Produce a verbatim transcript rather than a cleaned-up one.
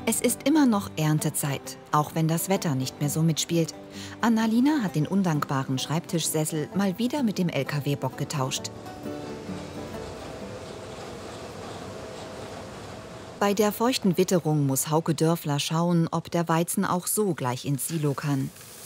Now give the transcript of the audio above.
Es ist immer noch Erntezeit, auch wenn das Wetter nicht mehr so mitspielt. Annalina hat den undankbaren Schreibtischsessel mal wieder mit dem L K W-Bock getauscht. Bei der feuchten Witterung muss Hauke Dörfler schauen, ob der Weizen auch so gleich ins Silo kann.